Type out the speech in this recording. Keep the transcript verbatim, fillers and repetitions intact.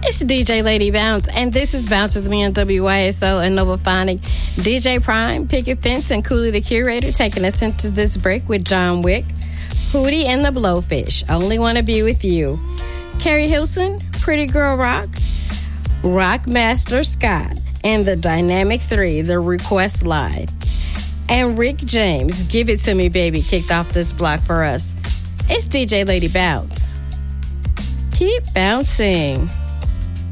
It's D J Lady Bounce, and this is Bounce with me on W Y S O and Novaphonic. D J Prime, Picket Fence, and Cooley the Curator taking us into this break with John Wick, Hootie and the Blowfish, Only Want to Be With You, Carrie Hilson, Pretty Girl Rock, Rockmaster Scott, and the Dynamic Three, The Request Live. And Rick James, Give It To Me Baby, kicked off this block for us. It's D J Lady Bounce. Keep bouncing.